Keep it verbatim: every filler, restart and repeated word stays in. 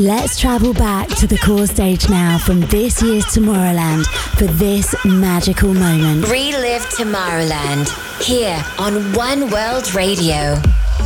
Let's travel back to the core stage now from this year's Tomorrowland for this magical moment. Relive Tomorrowland here on One World Radio.